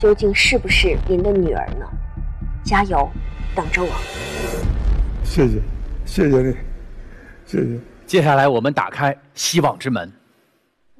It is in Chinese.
究竟是不是您的女儿呢？加油，等着我。 谢谢，谢谢你，谢谢。 接下来我们打开希望之门。